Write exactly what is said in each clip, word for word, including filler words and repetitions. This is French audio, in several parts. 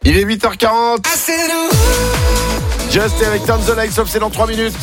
Il est huit heures quarante. Just avec Turn the Lights Off, c'est dans trois minutes.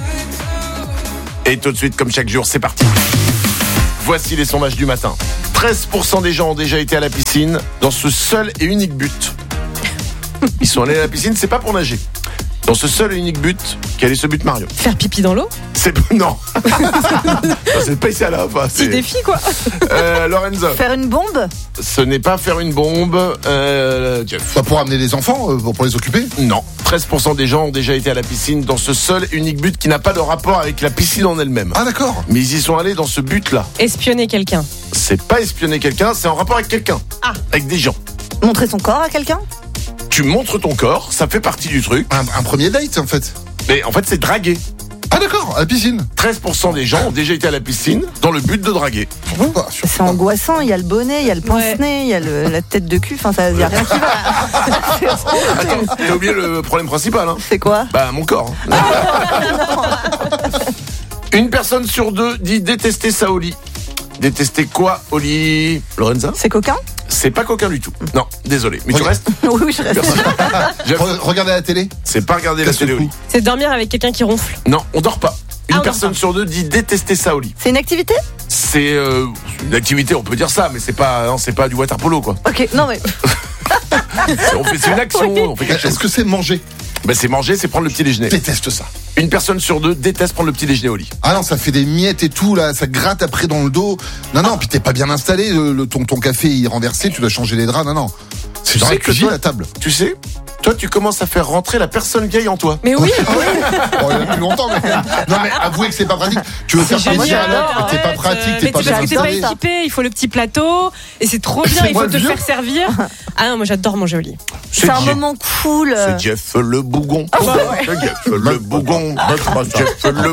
Et tout de suite, comme chaque jour, c'est parti. Voici les sondages du matin. treize pour cent des gens ont déjà été à la piscine dans ce seul et unique but. Ils sont allés à la piscine, c'est pas pour nager. Dans ce seul et unique but, quel est ce but, Mario? Faire pipi dans l'eau? C'est non. C'est pas ici à la enfin, Petit défi quoi. Euh, Lorenzo. Faire une bombe? Ce n'est pas faire une bombe. Euh, Jeff. Pas pour amener les enfants, euh, pour, pour les occuper? Non. treize pour cent des gens ont déjà été à la piscine dans ce seul et unique but qui n'a pas de rapport avec la piscine en elle-même. Ah d'accord. Mais ils y sont allés dans ce but-là. Espionner quelqu'un? C'est pas espionner quelqu'un, c'est en rapport avec quelqu'un. Ah. Avec des gens. Montrer son corps à quelqu'un? Tu montres ton corps, ça fait partie du truc. Un, un premier date en fait. Mais en fait, c'est draguer. Ah d'accord, à la piscine. treize pour cent des gens ont déjà été à la piscine dans le but de draguer. Ah, sur- C'est angoissant, il y a le bonnet, il y a le pince-nez, il y a le- la tête de cul, enfin ça, il y a rien qui va. Attends, t'as oublié le problème principal, hein? C'est quoi? Bah, mon corps. hein. Une personne sur deux dit détester ça au lit. Détester quoi au lit, Lorenza? C'est coquin? C'est pas coquin du tout. Non, désolé. Mais tu Regarde. restes? Oui, oui, je reste. Jeff, Re- Regardez la télé. c'est pas regarder la Casse télé le au lit. cou. C'est dormir avec quelqu'un qui ronfle? Non, on dort pas. Une Ah, on personne dort pas. sur deux dit détester ça au lit. C'est une activité? C'est euh, une activité, on peut dire ça, mais c'est pas, non, c'est pas du water polo quoi. Ok, non mais. C'est, on fait, c'est une action, on fait quelque chose. Est-ce que c'est manger? Ben, c'est manger, c'est prendre le petit déjeuner. Je déteste ça. Une personne sur deux déteste prendre le petit déjeuner au lit. Ah non, ça fait des miettes et tout là, ça gratte après dans le dos. Non non, puis t'es pas bien installé, le, le- ton, ton café il est renversé, tu dois changer les draps. Non non, c'est Tu dans sais la que cuisine toi- à table. Tu sais, toi tu commences à faire rentrer la personne vieille en toi. Mais oui. Bon, il y a plus longtemps, mais non mais avouez que c'est pas pratique. Tu veux faire C'est plaisir à génial, l'autre, t'es pas arrête, pratique, euh, t'es mais pas c'est bien parce que t'es pas installé. équipé, il faut le petit plateau et c'est trop bien, C'est il moi faut le te vieux. faire servir. Ah non, moi j'adore manger au lit. C'est un Jeff- moment cool. C'est Jeff le bougon. ouais. C'est Jeff le bougon. Jeff le